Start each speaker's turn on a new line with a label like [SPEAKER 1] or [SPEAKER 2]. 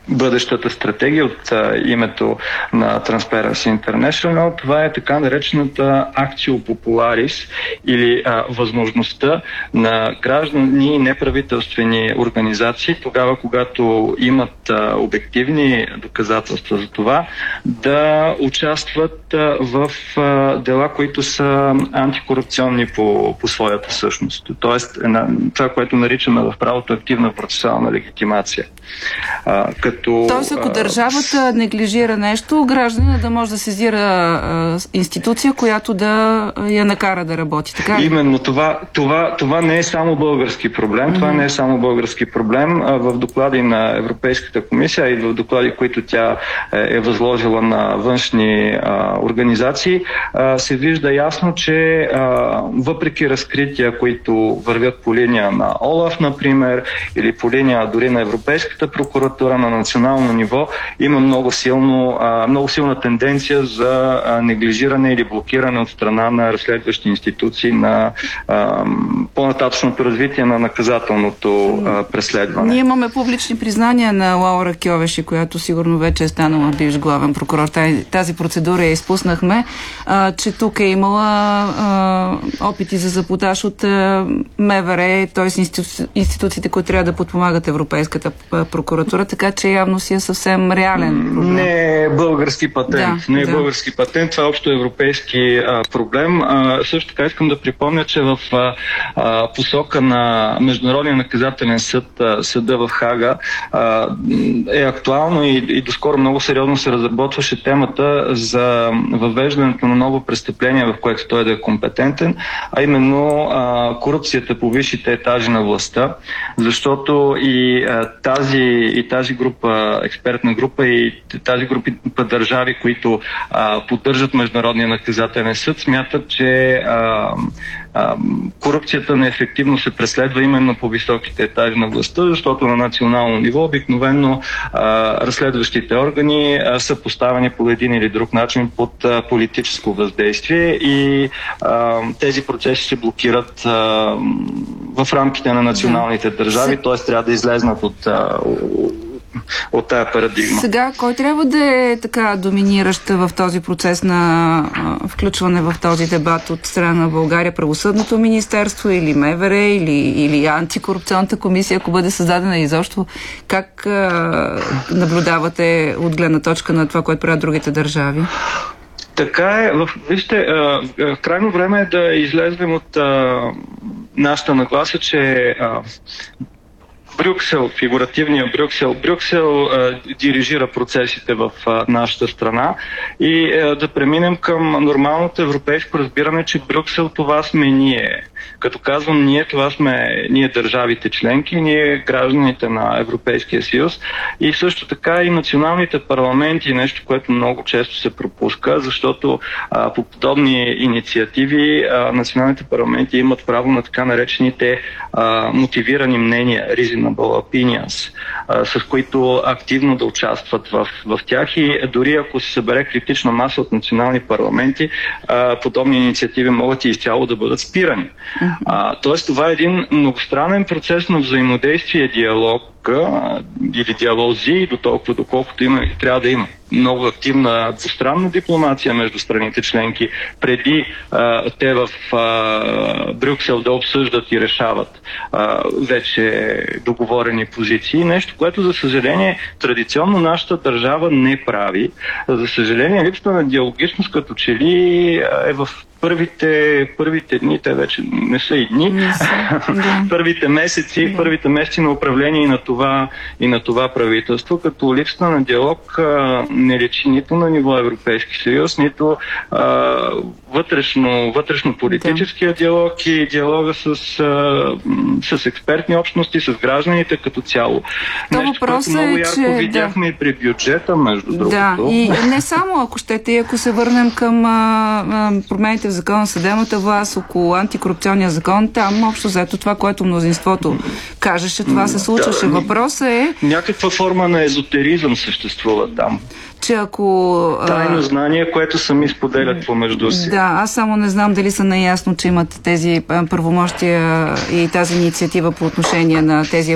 [SPEAKER 1] бъдещата стратегия от името на Transparency International. Това е така наречената Actio Popularis или възможността на граждани и неправителствени организации, тогава когато имат обективни доказателства за това, да участват в дела, които са антикорупционни по своята същност. Тоест, това, което наричаме в правото активна процесуална легитимация.
[SPEAKER 2] Тоест, ако държавата неглижира нещо, гражданина да може да сезира институция, която да я накара да работи. Така ли?
[SPEAKER 1] Именно това не е само български проблем. Това не е само български проблем. В доклади на Европейската комисия и в доклади, които тя е възложила на външни организации, се вижда ясно, че въпреки разкрития, които вървят по линия на ОЛАФ, например, или по линия дори на Европейската прокуратура на национално ниво, има много силна тенденция за неглижиране или блокиране от страна на разследващи институции на по-нататъчното развитие на наказателното преследване.
[SPEAKER 2] Ние имаме публични признания на Лаура Кьовеши, която сигурно вече е станала бивш главен прокурор. Тази процедура я изпуснахме, че тук е имала опити за саботаж от МВР, т.е. институциите, които трябва да подпомагат Европейската прокуратура, така че явно си е съвсем реален проблем.
[SPEAKER 1] Не е български патент. Български патент, това е общо европейски проблем. Също така искам да припомня, че в посока на Международния наказателен съд, съда в Хага, е актуално и доскоро много сериозно се разработваше темата за въвеждането на ново престъпление, в което той да е компетентен, а именно корупцията по висшите етажи на властта, защото и тази група, експертна група и тази група държави, които поддържат Международния наказателен съд, смятат, че корупцията неефективно се преследва именно по високите етажи на властта, защото на национално ниво обикновено разследващите органи са поставени по един или друг начин под политическо въздействие и тези процеси се блокират в рамките на националните държави, т.е. трябва да излезнат от тая парадигма.
[SPEAKER 2] Сега, кой трябва да е така доминиращ в този процес на включване в този дебат от страна на България? Правосъдното министерство или МВР или антикорупционната комисия, ако бъде създадена изобщо? Как наблюдавате от гледна точка на това, което правят другите държави?
[SPEAKER 1] Така е. Вижте, крайно време е да излезем от нашата нагласа, че Брюксел, фигуративния Брюксел дирижира процесите в нашата страна и да преминем към нормалното европейско разбиране, че Брюксел това сме ние. Като казвам ние, това сме ние държавите членки, ние гражданите на Европейския съюз и също така и националните парламенти, нещо, което много често се пропуска, защото по подобни инициативи националните парламенти имат право на така наречените мотивирани мнения, reasonable opinions, с които активно да участват в тях и дори ако се събере критична маса от национални парламенти, подобни инициативи могат и изцяло да бъдат спирани. Тоест това е един многостранен процес на взаимодействие, диалог или диалози, доколкото има и трябва да има много активна двустранна дипломация между страните членки, преди те в Брюксел да обсъждат и решават вече договорени позиции. Нещо, което за съжаление традиционно нашата държава не прави. За съжаление липсата на диалогичност като че ли е в първите дни, те вече не са и дни, първите месеци на управление и на това правителство, като липсата на диалог не лечи нито на ниво Европейски съюз, нито вътрешно-политическия диалог и диалога с експертни общности, с гражданите като цяло. Нещо, което много ярко видяхме и при бюджета, между другото.
[SPEAKER 2] Да, и не само, ако щете, ако се върнем към промените в закона на съдебната власт, около антикорупционния закон, там общо взето това, което мнозинството кажеше, това се случваше. Въпросът е...
[SPEAKER 1] Някаква форма на езотеризъм съществува там.
[SPEAKER 2] Че ако...
[SPEAKER 1] Тайно знание, което сами споделят помежду си.
[SPEAKER 2] Да, аз само не знам дали са наясно, че имат тези правомощия и тази инициатива по отношение на тези